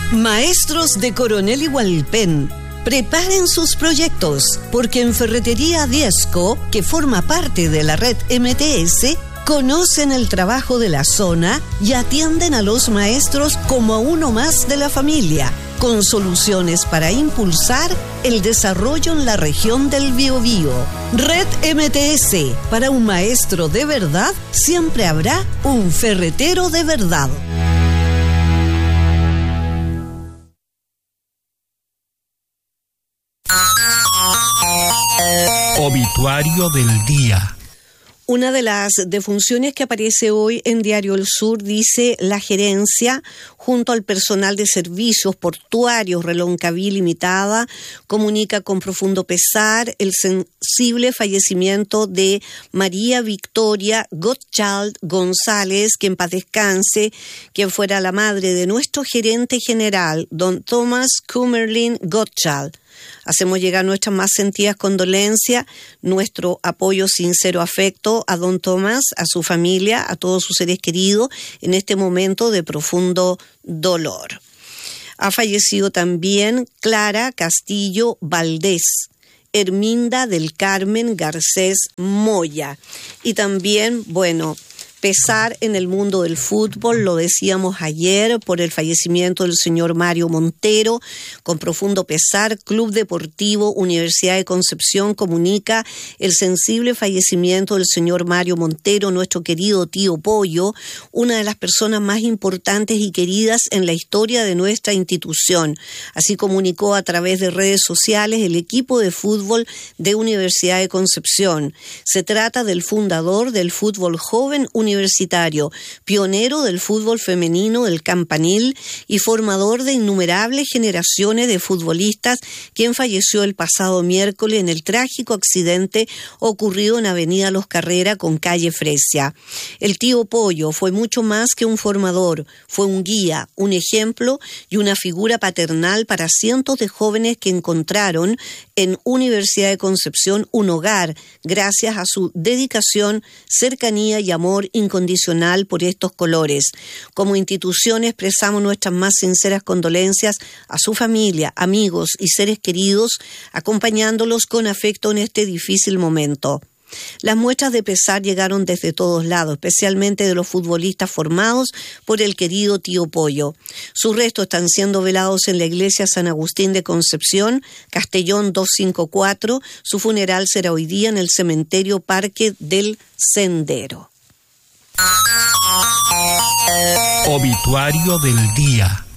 Maestros de Coronel y Hualpén, preparen sus proyectos, porque en Ferretería Diezco, que forma parte de la red MTS, conocen el trabajo de la zona y atienden a los maestros como a uno más de la familia, con soluciones para impulsar el desarrollo en la región del Biobío. Red MTS, para un maestro de verdad, siempre habrá un ferretero de verdad. Obituario del día. Una de las defunciones que aparece hoy en Diario El Sur dice: la gerencia, junto al personal de servicios portuarios Reloncaví Limitada, comunica con profundo pesar el sensible fallecimiento de María Victoria Gottschalk González, que en paz descanse, quien fuera la madre de nuestro gerente general, don Thomas Kummerlin Gottschalk. Hacemos llegar nuestras más sentidas condolencias, nuestro apoyo, sincero afecto a don Tomás, a su familia, a todos sus seres queridos en este momento de profundo dolor. Ha fallecido también Clara Castillo Valdés, Herminda del Carmen Garcés Moya. Y también, pesar en el mundo del fútbol, lo decíamos ayer, por el fallecimiento del señor Mario Montero. Con profundo pesar, Club Deportivo Universidad de Concepción comunica el sensible fallecimiento del señor Mario Montero, nuestro querido tío Pollo, una de las personas más importantes y queridas en la historia de nuestra institución. Así comunicó a través de redes sociales el equipo de fútbol de Universidad de Concepción. Se trata del fundador del fútbol joven universitario, pionero del fútbol femenino del Campanil y formador de innumerables generaciones de futbolistas, quien falleció el pasado miércoles en el trágico accidente ocurrido en Avenida Los Carrera con calle Fresia. El tío Pollo fue mucho más que un formador, fue un guía, un ejemplo y una figura paternal para cientos de jóvenes que encontraron en Universidad de Concepción un hogar gracias a su dedicación, cercanía y amor incondicional por estos colores. Como institución expresamos nuestras más sinceras condolencias a su familia, amigos y seres queridos, acompañándolos con afecto en este difícil momento. Las muestras de pesar llegaron desde todos lados, especialmente de los futbolistas formados por el querido tío Pollo. Sus restos están siendo velados en la iglesia San Agustín de Concepción, Castellón 254. Su funeral será hoy día en el cementerio Parque del Sendero. Obituario del día.